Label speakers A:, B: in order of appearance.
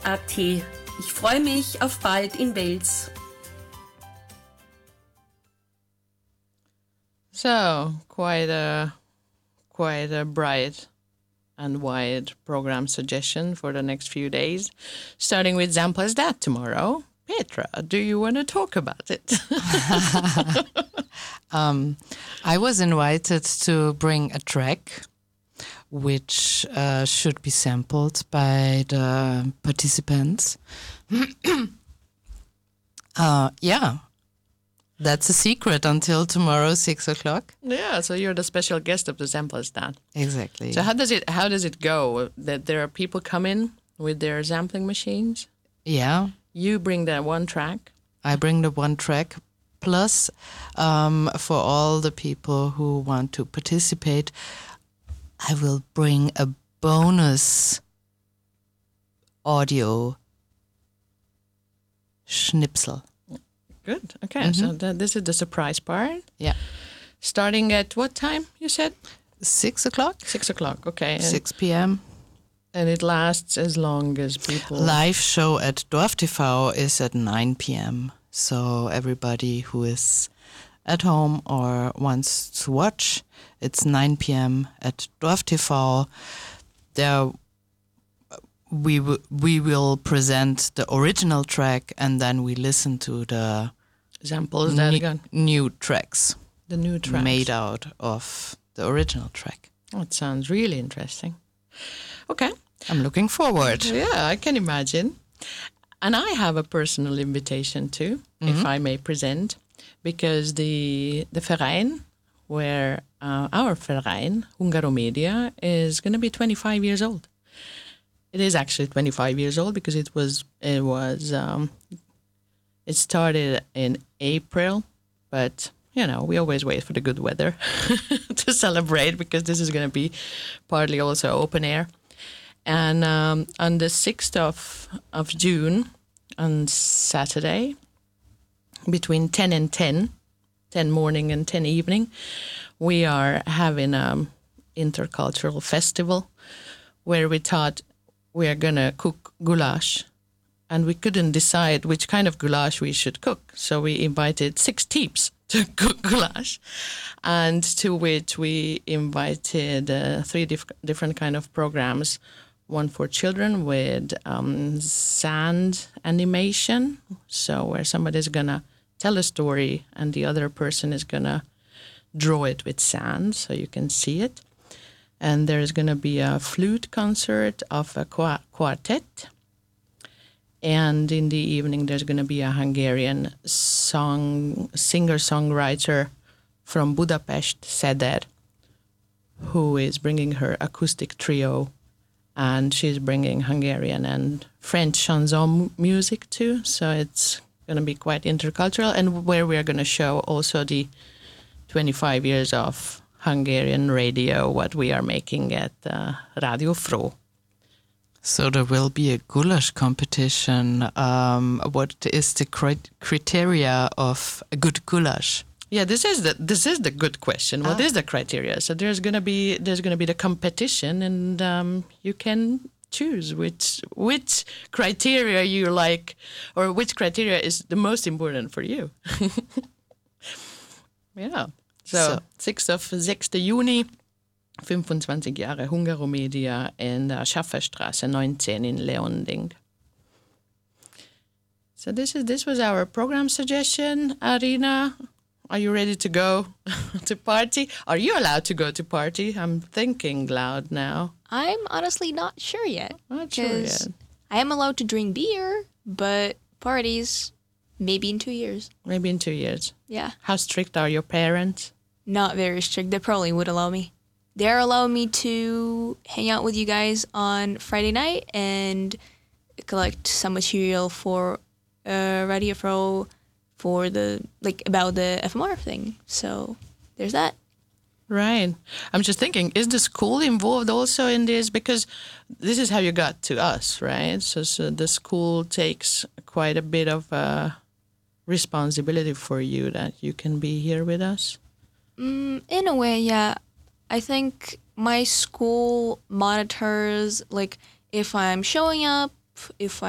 A: www.welt.at. Ich freue mich auf bald in Wels.
B: So, quite a bright and wide program suggestion for the next few days, starting with Example as That tomorrow. Petra, do you want to talk about it?
C: I was invited to bring a track which should be sampled by the participants. That's a secret until tomorrow, 6 o'clock.
B: Yeah, so you're the special guest of the Example as That.
C: Exactly.
B: So how does it go? That there are people come in with their sampling machines?
C: Yeah.
B: You bring that one track?
C: I bring the one track. Plus, for all the people who want to participate, I will bring a bonus audio schnipsel.
B: Good. Okay, so this is the surprise part.
C: Yeah.
B: Starting at what time, you said?
C: 6 o'clock?
B: 6 o'clock, okay.
C: 6 p.m.
B: And it lasts as long as people...
C: Live show at Dorf TV is at 9 p.m. So everybody who is at home or wants to watch, it's 9 p.m. at Dorf TV. There we will present the original track and then we listen to the
B: Examples
C: new tracks.
B: The new tracks.
C: Made out of the original track.
B: That sounds really interesting. Okay.
C: I'm looking forward.
B: Yeah, I can imagine. And I have a personal invitation too, if I may present, because the Verein, where our Verein, Hungaromedia, is going to be 25 years old. It is actually 25 years old because it started in April, but we always wait for the good weather to celebrate because this is going to be partly also open air. And on the 6th of June, on Saturday, between 10 and 10 morning and 10 evening, we are having an intercultural festival where we thought we are going to cook goulash. And we couldn't decide which kind of goulash we should cook. So we invited 6 teams to cook goulash, and to which we invited 3 different kind of programs. One for children with sand animation, so where somebody's going to tell a story and the other person is going to draw it with sand so you can see it. And there's going to be a flute concert of a quartet. And in the evening, there's going to be a Hungarian singer-songwriter from Budapest, Szeder, who is bringing her acoustic trio. And she's bringing Hungarian and French chanson music too. So it's going to be quite intercultural. And where we're going to show also the 25 years of Hungarian radio, what we are making at Radio Fro.
C: So there will be a goulash competition. What is the criteria of a good goulash?
B: Yeah, this is the good question. What is the criteria? So there's gonna be the competition, and you can choose which criteria you like, or which criteria is the most important for you. Yeah. So 6. Juni, 25 Jahre Hungaromedia in der Schafferstraße 19 in Leonding. So this was our program suggestion. Arina, are you ready to go to party? Are you allowed to go to party? I'm thinking loud now.
D: I'm honestly not sure yet.
B: Not sure yet.
D: I am allowed to drink beer, but parties, maybe in 2 years.
B: Maybe in 2 years.
D: Yeah.
B: How strict are your parents?
D: Not very strict. They probably would allow me. They're allowing me to hang out with you guys on Friday night and collect some material for Radio Fro for about the FMR thing. So there's that.
B: Right. I'm just thinking, is the school involved also in this? Because this is how you got to us, right? So the school takes quite a bit of responsibility for you that you can be here with us.
D: In a way, yeah. I think my school monitors, if I'm showing up, if